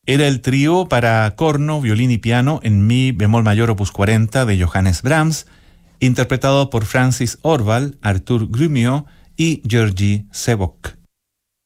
Era el trío para corno, violín y piano en mi bemol mayor opus 40 de Johannes Brahms, interpretado por Francis Orval, Artur Grumio y Georgi Sebok.